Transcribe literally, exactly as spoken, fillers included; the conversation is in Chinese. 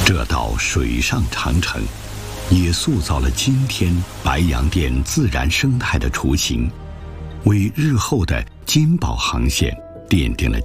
这道水上长城也塑造了今天白洋淀自然生态的雏形，为日后的金宝航线奠定了